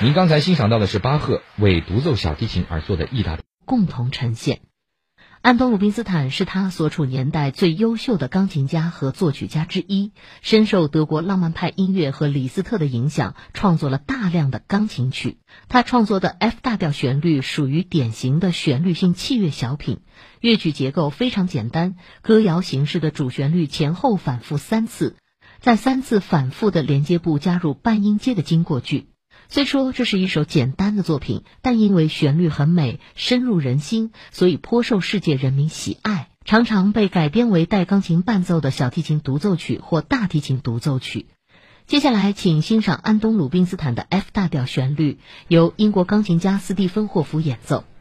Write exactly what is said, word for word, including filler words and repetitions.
您刚才欣赏到的是巴赫为独奏小提琴而作的 E 大调， 共同呈现。安东·鲁宾斯坦是他所处年代最优秀的钢琴家和作曲家之一，深受德国浪漫派音乐和李斯特的影响，创作了大量的钢琴曲。他创作的 F 大调旋律属于典型的旋律性器乐小品，乐曲结构非常简单，歌谣形式的主旋律前后反复三次，在三次反复的连接部加入半音阶的经过句。虽说这是一首简单的作品，但因为旋律很美，深入人心，所以颇受世界人民喜爱，常常被改编为带钢琴伴奏的小提琴独奏曲或大提琴独奏曲。接下来请欣赏安东·鲁宾斯坦的 F 大调旋律，由英国钢琴家斯蒂芬·霍夫演奏。